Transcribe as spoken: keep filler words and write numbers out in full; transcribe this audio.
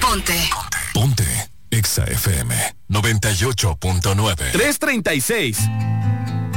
Ponte. Ponte. Exa F M noventa y ocho punto nueve. tres treinta y seis.